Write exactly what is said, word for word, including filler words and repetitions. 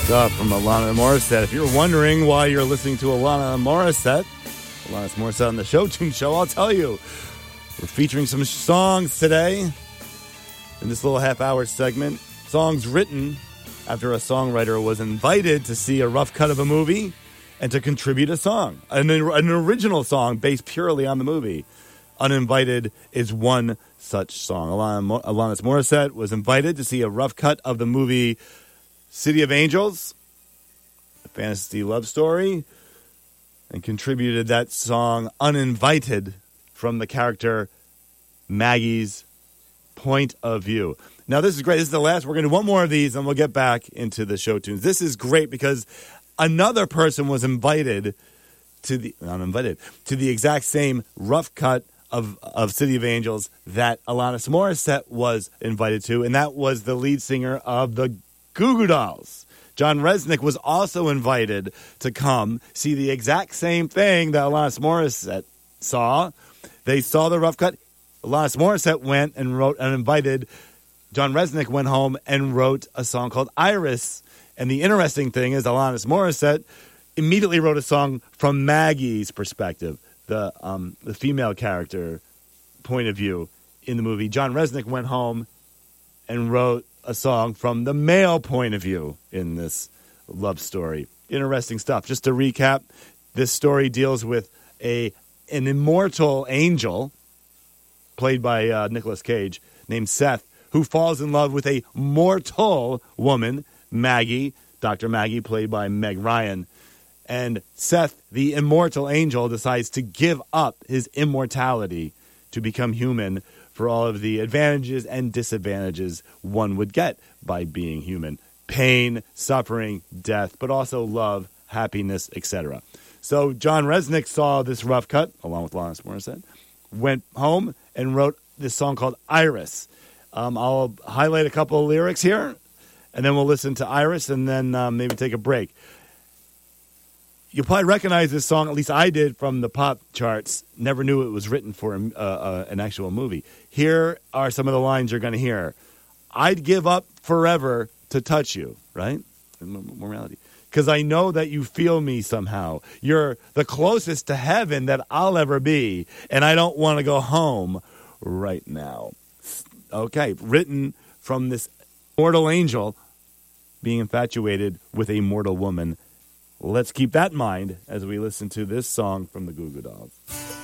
Stuff from Alanis Morissette. If you're wondering why you're listening to Alanis Morissette, Alanis Morissette on the Show Tune Show, I'll tell you. We're featuring some songs today in this little half-hour segment. Songs written after a songwriter was invited to see a rough cut of a movie and to contribute a song, an, an original song based purely on the movie. Uninvited is one such song. Alanis Morissette was invited to see a rough cut of the movie City of Angels, a fantasy love story, and contributed that song uninvited from the character Maggie's point of view. Now, this is great. This is the last. We're going to do one more of these, and we'll get back into the show tunes. This is great because another person was invited to the not invited to the exact same rough cut of of City of Angels that Alanis Morissette was invited to, and that was the lead singer of the Goo Goo Dolls. John Resnick was also invited to come see the exact same thing that Alanis Morissette saw. They saw the rough cut. Alanis Morissette went and wrote and invited. John Resnick went home and wrote a song called Iris. And the interesting thing is Alanis Morissette immediately wrote a song from Maggie's perspective, the um, the female character point of view in the movie. John Resnick went home and wrote a song from the male point of view in this love story. Interesting stuff. Just to recap, this story deals with a an immortal angel played by uh, Nicolas Cage named Seth, who falls in love with a mortal woman, Maggie, Doctor Maggie, played by Meg Ryan. And Seth, the immortal angel, decides to give up his immortality to become human for all of the advantages and disadvantages one would get by being human. Pain, suffering, death, but also love, happiness, et cetera. So John Resnick saw this rough cut, along with Alanis Morissette, went home and wrote this song called Iris. Um, I'll highlight a couple of lyrics here, and then we'll listen to Iris, and then um, maybe take a break. You'll probably recognize this song, at least I did, from the pop charts. Never knew it was written for a, uh, uh, an actual movie. Here are some of the lines you're going to hear. I'd give up forever to touch you, right? Morality. Because I know that you feel me somehow. You're the closest to heaven that I'll ever be, and I don't want to go home right now. Okay, written from this mortal angel being infatuated with a mortal woman. Let's keep that in mind as we listen to this song from the Goo Goo Dolls.